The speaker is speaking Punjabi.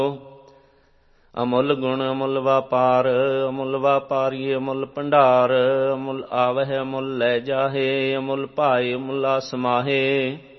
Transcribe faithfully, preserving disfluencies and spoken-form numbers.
ਅਮੁੱਲ ਗੁਣ ਅਮੁੱਲ ਵਾਪਾਰ, ਅਮੁੱਲ ਵਾਪਾਰੀ ਅਮੁੱਲ ਭੰਡਾਰ। ਅਮੁੱਲ ਆਵਹਿ ਅਮੁੱਲ ਲੈ ਜਾਹੇ, ਅਮੁੱਲ ਭਾਏ ਅਮੁੱਲਾ ਸਮਾਹੇ।